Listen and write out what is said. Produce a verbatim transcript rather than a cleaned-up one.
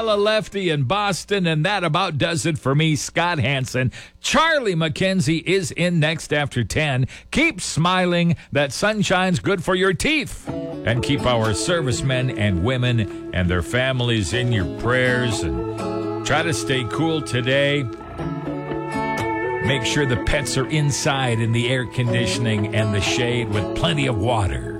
Lefty in Boston, and that about does it for me, Scott Hansen. Charlie McKenzie is in next after ten. Keep smiling. That sunshine's good for your teeth. And keep our servicemen and women and their families in your prayers. And try to stay cool today. Make sure the pets are inside in the air conditioning and the shade with plenty of water.